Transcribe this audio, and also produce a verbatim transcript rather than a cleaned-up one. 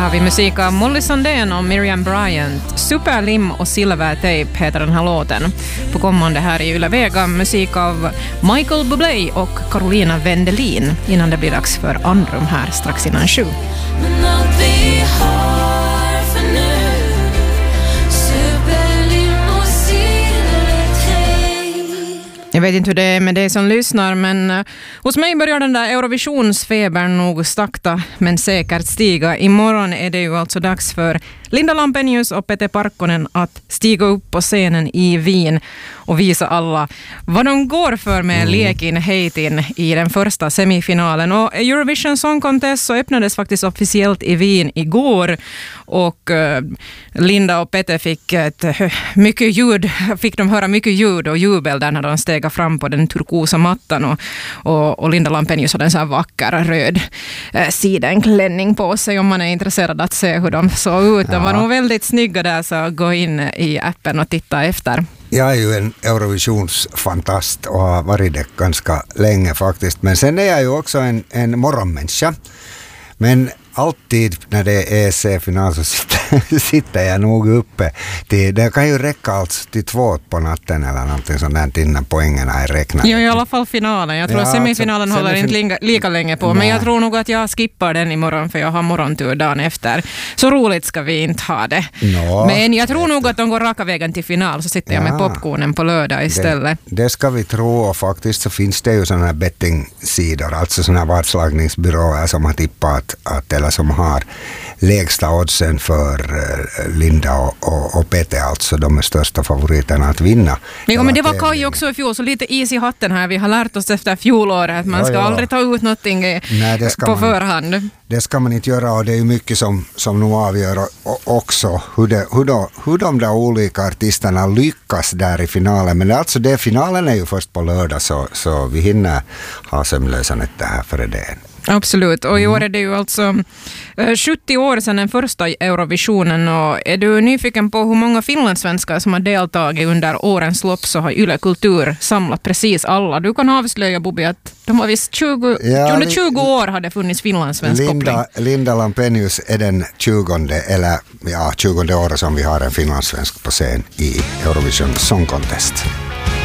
har vi musik av Molly Sandén och Miriam Bryant. Superlim och Silvertape heter den här låten. På kommande här i Yle Vega musik av Michael Bublé och Carolina Wendelin innan det blir dags för Andrum här strax innan sju. Men allt vi har för nu, superlim och silvertape. Jag vet inte hur det är med dig som lyssnar, men uh, hos mig börjar den där Eurovisionsfebern nog sakta men säkert stiga. Imorgon är det ju alltså dags för Linda Lampenius och Pete Parkkonen att stiga upp på scenen i Wien och visa alla vad de går för med mm. lekin heitin i den första semifinalen. Och Eurovision Song Contest så öppnades faktiskt officiellt i Wien igår och uh, Linda och Pete fick ett, uh, mycket ljud, fick de höra mycket ljud och jubel där när de steg fram på den turkosa mattan och, och, och Linda Lampenius hade en sån här vacker röd uh, sidenklänning på sig om man är intresserad att se hur de såg ut. De var nog väldigt snygga där, så gå in i appen och titta efter. Jag är ju en Eurovisionsfantast och har varit det ganska länge faktiskt. Men sen är jag ju också en, en morgonmänniska. Men alltid när det är E C-final så sitter, sitter jag nog uppe. Det, det kan ju räcka alltså till två på natten eller någonting sånt där innan poängen är räknade. Ja, i alla fall finalen. Jag tror ja, att semifinalen alltså, håller semifin- inte lika länge på. Nej. Men jag tror nog att jag skippar den imorgon för jag har morgontur dagen efter. Så roligt ska vi inte ha det. No, men jag tror nog att de går raka vägen till final, så sitter ja, jag med popcornen på lördag istället. Det, det ska vi tro, och faktiskt så finns det ju sådana här bettingsidor, alltså sådana här vadslagningsbyråer som har tippat att, eller som har lägsta oddsen för Linda och, och, och Pete, alltså de är största favoriterna att vinna. Ja, men det var Kaj också i fjol, så lite is i hatten här. Vi har lärt oss efter fjolåret att man ska ja, ja. aldrig ta ut någonting Nej, det ska på man, förhand. Det ska man inte göra, och det är mycket som, som nu avgör också hur, det, hur, då, hur de där olika artisterna lyckas där i finalen. Men alltså det, finalen är ju först på lördag, så, så vi hinner ha sömnlösanet det här före det. Absolut, och i år är det ju alltså sjuttio år sedan den första Eurovisionen, och är du nyfiken på hur många finlandssvenskar som har deltagit under årens lopp, så har Yle Kultur samlat precis alla. Du kan avslöja, Bobby, att de har visst tjugo, ja, under tjugo år har det funnits finlandssvensk Linda, koppling. Linda Lampenius är den tjugonde, eller ja, tjugonde året som vi har en finlandssvensk på scen i Eurovision Song Contest.